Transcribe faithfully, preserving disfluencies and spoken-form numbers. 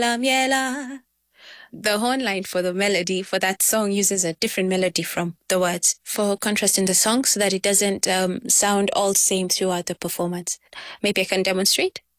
La miela. The horn line for the melody for that song uses a different melody from the words for contrast in the song so that it doesn't um, sound all the same throughout the performance. Maybe I can demonstrate.